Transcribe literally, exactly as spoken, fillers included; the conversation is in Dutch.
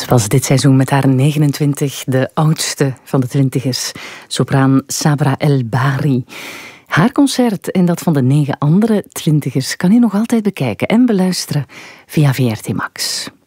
Was dit seizoen met haar negenentwintig de oudste van de twintigers. Sopraan Sabra El Bahri. Haar concert en dat van de negen andere twintigers kan u nog altijd bekijken en beluisteren via V R T Max.